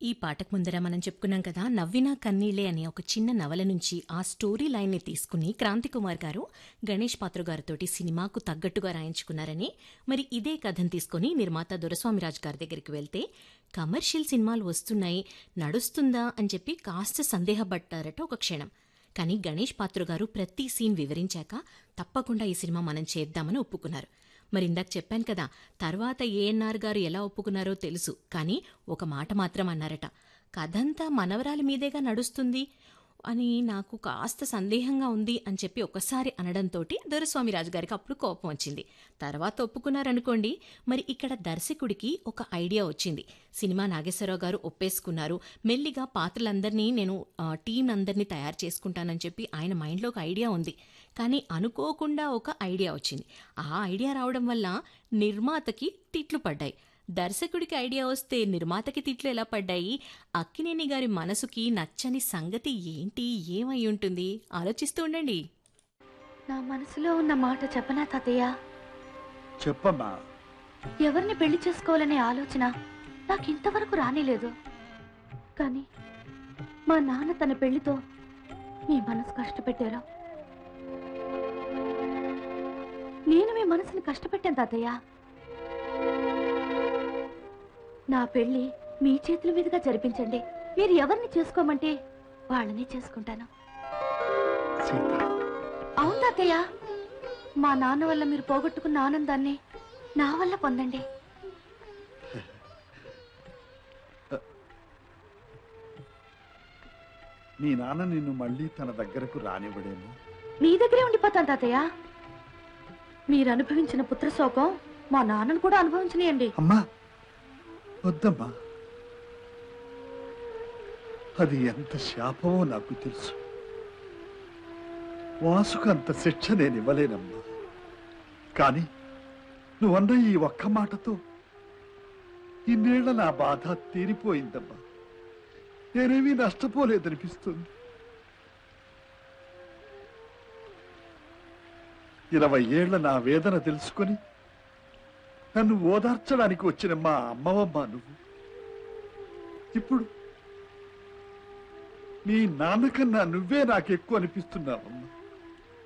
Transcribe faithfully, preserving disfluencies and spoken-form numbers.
ఈ పాటకు ముందర మనం చెప్పుకున్నాం కదా, నవ్వినా కన్నీళ్లే అనే ఒక చిన్న నవల నుంచి ఆ స్టోరీ లైన్ని తీసుకుని క్రాంతి కుమార్ గారు గణేష్ పాత్ర గారితోటి సినిమాకు తగ్గట్టుగా రాయించుకున్నారని. మరి ఇదే కథను తీసుకుని నిర్మాత దొరస్వామిరాజు గారి దగ్గరికి వెళ్తే కమర్షియల్ సినిమాలు వస్తున్నాయి, నడుస్తుందా అని చెప్పి కాస్త సందేహపడ్డారట ఒక క్షణం. కానీ గణేష్ పాత్ర గారు ప్రతి సీన్ వివరించాక తప్పకుండా ఈ సినిమా మనం చేద్దామని ఒప్పుకున్నారు. మరి ఇందాక చెప్పాను కదా, తర్వాత ఏఎన్ఆర్ గారు ఎలా ఒప్పుకున్నారో తెలుసు, కానీ ఒక మాట మాత్రం అన్నారట, కథంతా మనవరాలి మీదేగా నడుస్తుంది అని నాకు కాస్త సందేహంగా ఉంది అని చెప్పి ఒకసారి అనడంతో దొరస్వామిరాజు గారికి అప్పుడు కోపం వచ్చింది. తర్వాత ఒప్పుకున్నారనుకోండి. మరి ఇక్కడ దర్శకుడికి ఒక ఐడియా వచ్చింది. సినిమా నాగేశ్వరరావు గారు ఒప్పేసుకున్నారు. మెల్లిగా పాత్రలందరినీ నేను టీం అందరినీ తయారు చేసుకుంటానని చెప్పి ఆయన మైండ్లో ఒక ఐడియా ఉంది. కానీ అనుకోకుండా ఒక ఐడియా వచ్చింది. ఆ ఐడియా రావడం వల్ల నిర్మాతకి తిట్లు పడ్డాయి. దర్శకుడికి ఐడియా వస్తే నిర్మాతకి తిట్లు ఎలా పడ్డాయి? అక్కినేని గారి మనసుకి నచ్చని సంగతి ఏంటి, ఏమై ఉంటుంది? ఆలోచిస్తూ ఉండండి. నా మనసులో ఉన్న మాట చెప్పనా తాతయ్య? చెప్పమ్మా. ఎవరిని పెళ్లి చేసుకోవాలనే ఆలోచన నాకు ఇంతవరకు రానేలేదు. కానీ మా నాన్న తన పెళ్లితో మీ మనసు కష్టపెట్టారు. నేను మీ మనసుని కష్టపెట్టాను తాతయ్య. నా పెళ్లి మీ చేతుల మీదుగా జరిపించండి. మీరు ఎవరిని చేసుకోమంటే వాళ్ళని చేసుకుంటాను. అవును తాతయ్య, మా నాన్న వల్ల మీరు పోగొట్టుకున్న ఆనందాన్ని నా వల్ల పొందండి. మీ నాన్న నిన్ను మళ్ళీ తన దగ్గరకు రానివ్వడేమో. మీ దగ్గరే ఉండిపోతాను తాతయ్య. మీరు అనుభవించిన పుత్రశోకం మా నాన్నను కూడా అనుభవించనియండి. అమ్మా వద్దమ్మా, అది ఎంత శాపమో నాకు తెలుసు. వాసుకు అంత శిక్ష నేను ఇవ్వలేనమ్మా. కానీ నువ్వన్న ఈ ఒక్క మాటతో ఇన్నేళ్ల నా బాధ తీరిపోయిందమ్మా. నేనేమీ నష్టపోలేదనిపిస్తుంది. ఇరవై ఏళ్ల నా వేదన తెలుసుకొని నన్ను ఓదార్చడానికి వచ్చిన మా అమ్మవమ్మ నువ్వు. ఇప్పుడు నీ నాన్నకన్నా నువ్వే నాకెక్కువ అనిపిస్తున్నావమ్మా.